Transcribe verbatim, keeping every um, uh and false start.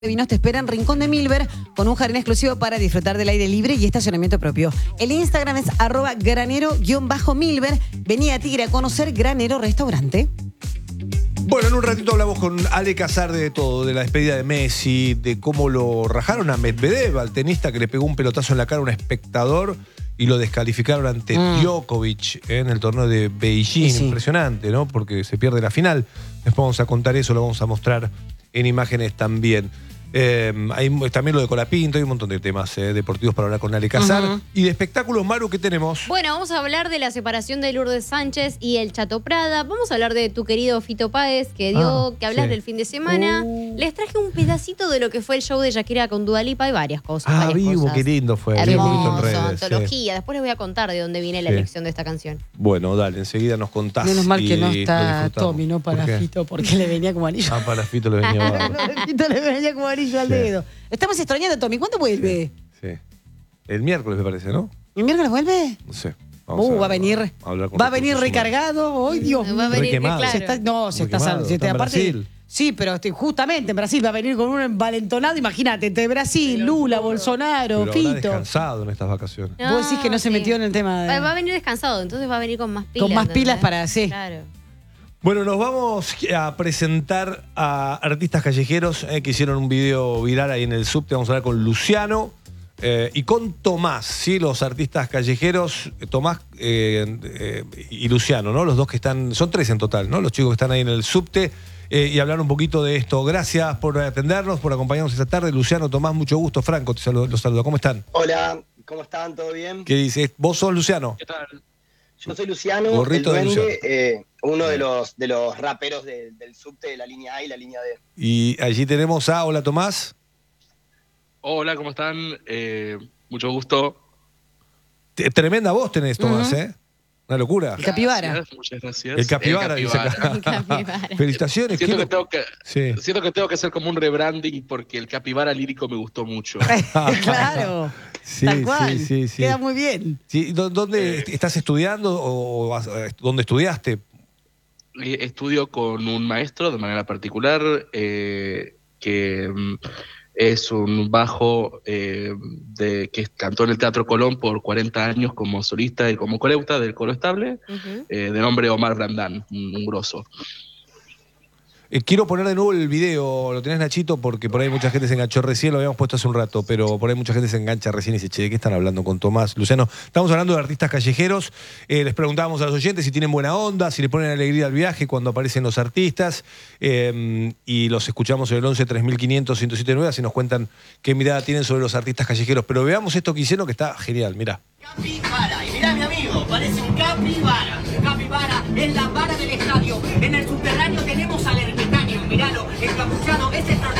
Vinos te espera en Rincón de Milver con un jardín exclusivo para disfrutar del aire libre y estacionamiento propio. El Instagram es arroba granero-milver. Vení a Tigre a conocer Granero Restaurante. Bueno, en un ratito hablamos con Ale Casar de todo, de la despedida de Messi, de cómo lo rajaron a Medvedev, al tenista que le pegó un pelotazo en la cara a un espectador y lo descalificaron ante mm. Djokovic en el torneo de Beijing. Sí. Impresionante, ¿no? Porque se pierde la final. Después vamos a contar eso, lo vamos a mostrar en imágenes también. Eh, hay también lo de Colapinto, hay un montón de temas eh, deportivos para hablar con Ale Casar. Uh-huh. Y de espectáculos, Maru, ¿qué tenemos? Bueno, vamos a hablar de la separación de Lourdes Sánchez y el Chato Prada. Vamos a hablar de tu querido Fito Páez, que dio ah, que hablar sí. el fin de semana. Uh. Les traje un pedacito de lo que fue el show de Shakira con Dua Lipa. Hay varias cosas. Ah, varias vivo, cosas. Qué lindo fue. Hermoso, en redes, antología. Sí. Después les voy a contar de dónde viene la sí. elección de esta canción. Bueno, dale, enseguida nos contás. Menos mal que no está Tommy, no para ¿Por Fito, porque le venía como anillo. Ah, para Fito le venía bárbaro. Fito le venía como anillo al sí. dedo. Estamos extrañando a Tommy. ¿Cuándo vuelve? Sí. sí. El miércoles me parece, ¿no? ¿El miércoles vuelve? No sé. Uh, a, va a venir, a va a venir recargado. ¡Ay, Dios mío! Va a venir, claro. se está, no, se está, quemado, se está, está aparte, Brasil. Sí, pero justamente en Brasil va a venir con un envalentonado. Imagínate, entre Brasil, pero Lula, no, Bolsonaro, pero Fito. Descansado en estas vacaciones. No, Vos decís que no se sí. metió en el tema de... Va, va a venir descansado, entonces va a venir con más pilas. Con más pilas ¿entendés? para sí. Claro. Bueno, nos vamos a presentar a artistas callejeros eh, que hicieron un video viral ahí en el subte. Vamos a hablar con Luciano eh, y con Tomás, ¿sí? Los artistas callejeros, Tomás eh, eh, y Luciano, ¿no? Los dos que están, son tres en total, ¿no? Los chicos que están ahí en el subte eh, y hablar un poquito de esto. Gracias por atendernos, por acompañarnos esta tarde. Luciano, Tomás, mucho gusto. Franco, te saludo, los saludo. ¿Cómo están? Hola, ¿cómo están? ¿Todo bien? ¿Qué dices? ¿Vos sos Luciano? ¿Qué tal? Yo soy Luciano, Gorrito el duende, de Luciano. Eh, uno de los, de los raperos de, del subte de la línea A y la línea D. Y allí tenemos a, hola Tomás. Hola, ¿cómo están? Eh, mucho gusto. Tremenda voz tenés, Tomás, uh-huh. ¿eh? Una locura. El capibara. Gracias, muchas gracias. El capibara, el dice capibara. acá. El capibara. Felicitaciones. Siento que, tengo que, sí. siento que tengo que hacer como un rebranding porque el capibara lírico me gustó mucho. Claro. Sí, tal cual. Sí, sí, sí. Queda muy bien. Sí, ¿dónde eh, estás estudiando o dónde estudiaste? Estudio con un maestro de manera particular eh, que um, es un bajo eh, de, que cantó en el Teatro Colón por cuarenta años como solista y como coreuta del coro estable, uh-huh. eh, de nombre Omar Brandán, un, un grosso. Eh, quiero poner de nuevo el video, lo tenés Nachito, porque por ahí mucha gente se enganchó recién, lo habíamos puesto hace un rato, pero por ahí mucha gente se engancha recién y dice, che, ¿de qué están hablando con Tomás? Luciano, estamos hablando de artistas callejeros, eh, les preguntábamos a los oyentes si tienen buena onda, si le ponen alegría al viaje cuando aparecen los artistas, eh, y los escuchamos en el once tres mil quinientos ciento siete nueve, así nos cuentan qué mirada tienen sobre los artistas callejeros, pero veamos esto que hicieron que está genial, mirá. Capibara, y mirá mi amigo, parece un capibara. Capibara en la vara del estadio, en